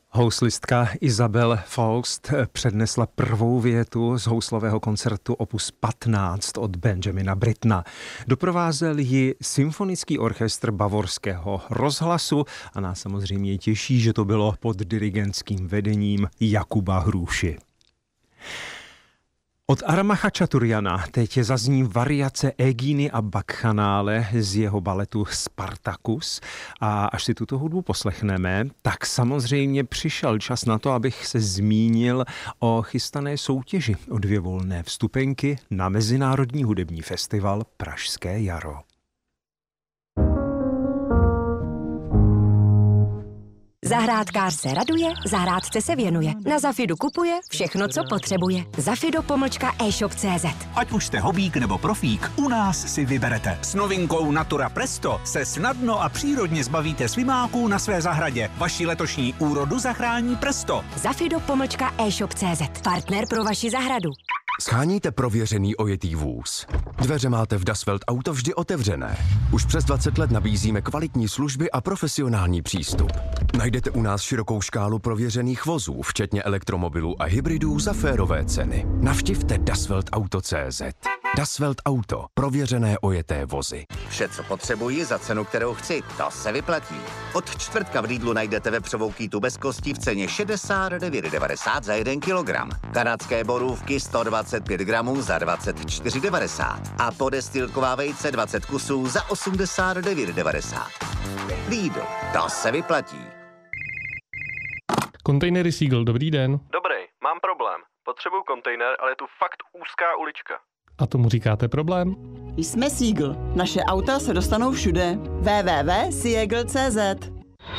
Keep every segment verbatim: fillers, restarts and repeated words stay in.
Houslistka Isabel Faust přednesla prvou větu z houslového koncertu opus patnáct od Benjamina Brittona. Doprovázel ji symfonický orchestr Bavorského rozhlasu a nás samozřejmě těší, že to bylo pod dirigentským vedením Jakuba Hrůši. Od Arama Chačaturjana teď zazní variace Egíny a Bakchanále z jeho baletu Spartacus a až si tuto hudbu poslechneme, tak samozřejmě přišel čas na to, abych se zmínil o chystané soutěži o dvě volné vstupenky na Mezinárodní hudební festival Pražské jaro. Zahrádkář se raduje, zahrádce se věnuje. Na Zafidu kupuje všechno, co potřebuje. Zafido pomlčka e-shop tečka cé zet. Ať už jste hobík nebo profík, u nás si vyberete. S novinkou Natura Presto se snadno a přírodně zbavíte svimáků na své zahradě. Vaši letošní úrodu zachrání Presto. Zafido pomlčka e-shop tečka cé zet. Partner pro vaši zahradu. Sháníte prověřený ojetý vůz. Dveře máte v Dasvelt Auto vždy otevřené. Už přes dvacet let nabízíme kvalitní služby a profesionální přístup. Najdete u nás širokou škálu prověřených vozů, včetně elektromobilů a hybridů za férové ceny. Navštivte Dasvelt Auto tečka cé zet. Dasvelt Auto. Prověřené ojeté vozy. Vše, co potřebuji za cenu, kterou chci, to se vyplatí. Od čtvrtka v Lidlu najdete vepřovou kýtu bez kostí v ceně šedesát devět devadesát za jeden kilogram. Kanadské borůvky sto dvacet pět gramů za dvacet čtyři devadesát. A podestilková vejce dvacet kusů za osmdesát devět devadesát. Lidl, to se vyplatí. Kontejnery Siegl, dobrý den. Dobrý, mám problém. Potřebuju kontejner, ale je tu fakt úzká ulička. A tomu říkáte problém? Jsme Siegl. Naše auta se dostanou všude. w w w tečka siegl tečka cé zet.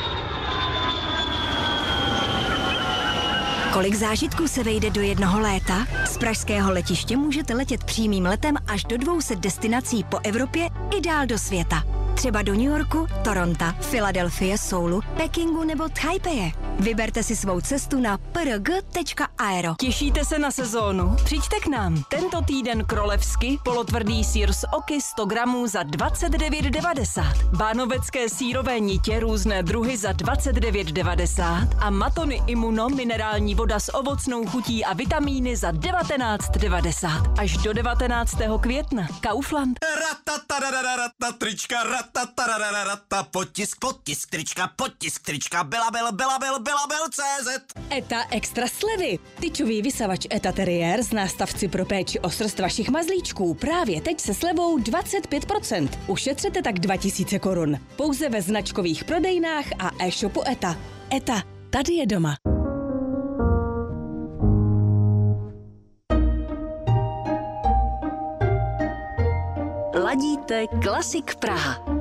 Kolik zážitků se vejde do jednoho léta? Z pražského letiště můžete letět přímým letem až do dvou set destinací po Evropě i dál do světa. Třeba do New Yorku, Toronto, Filadelfie, Soulu, Pekingu nebo Taipeje. Vyberte si svou cestu na p r g tečka aero. Těšíte se na sezónu? Přijďte k nám. Tento týden krolevsky, polotvrdý sýr z oky sto gramů za dvacet devět devadesát. Bánovecké sýrové nitě různé druhy za dvacet devět devadesát a Matony Immuno minerální voda s ovocnou chutí a vitamíny za devatenáct devadesát. Až do devatenáctého května. Kaufland. Trička, ratatarararata, potisk, potisk, trička, potisk, trička, Belabel, Belabel, Belabel, cé zet. Eta extra slevy. Tyčový vysavač Eta Terrier z nástavci pro péči o srst vašich mazlíčků právě teď se slevou dvacet pět procent. Ušetřete tak dva tisíce korun. Pouze ve značkových prodejnách a e-shopu Eta. Eta, tady je doma. Ladíte Klasik Praha.